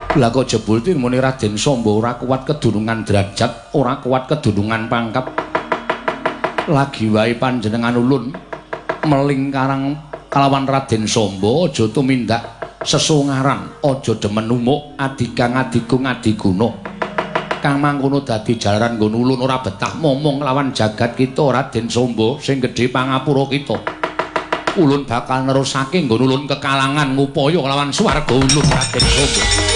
Lah kok jebul ti muni Raden Samba ora kuat kedunungan derajat, ora kuat kedunungan pangkat. Lagi wae panjenengan ulun melingkarang kalawan Raden Samba aja tumindak sesungaran, aja demen umuk adikang adiku ngadiguna. Kang mangkono dadi jalaran nggon ulun ora betah momong lawan jagat kita Raden Samba sing gedhe pangapura kita. Ulun bakal nerusake nggon ulun kekalangan ngupaya lawan swarga ulun Raden Samba.